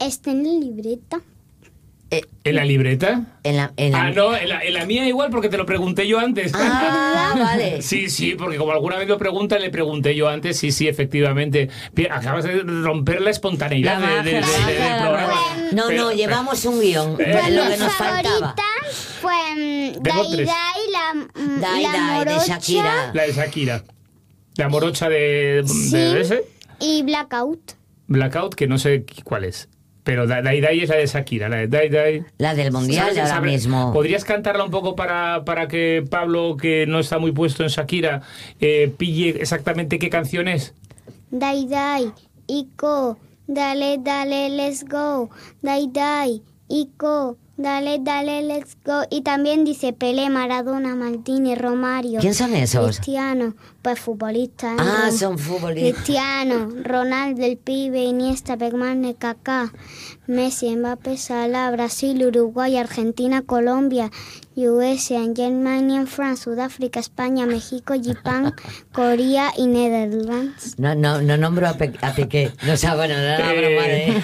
Está en la libreta. ¿En la libreta? No, en la mía igual, porque te lo pregunté yo antes. Vale. Sí, porque como alguna vez lo preguntan, le pregunté yo antes. Sí, efectivamente. Acabas de romper la espontaneidad del programa. No, llevamos un guión. Pues lo mi que nos faltaba. favorita fue Tengo tres. la de morocha Shakira. La de Shakira. La morocha de ese. y Blackout. Blackout, que no sé cuál es. Pero Dai Dai es la de Shakira, la de Dai Dai. La del Mundial de ahora mismo. ¿Podrías cantarla un poco para que Pablo, que no está muy puesto en Shakira, pille exactamente qué canción es? Dai Dai, Ico, dale, let's go. Dai Dai, Ico, dale, let's go. Y también dice Pelé, Maradona, Maldini, Romario. ¿Quién son esos? Cristiano, pues futbolistas. Son futbolistas. Cristiano, Ronaldo, el pibe, Iniesta, Beckman, Kaká, Messi, Mbappé, Salah, Brasil, Uruguay, Argentina, Colombia, USA, Germany, France, Sudáfrica, España, México, Japón, Corea y Netherlands. No nombro a Piqué. No, bueno, no era broma de...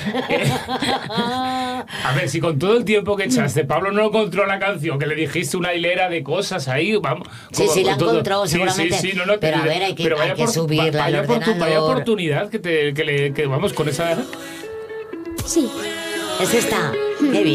A ver, si con todo el tiempo que echaste, Pablo no encontró la canción, que le dijiste una hilera de cosas ahí, vamos. Sí, la encontró seguramente. Sí, pero a ver, hay que subirla al ordenador. Vaya oportunidad que vamos con esa... Sí. Es esta. Qué bien.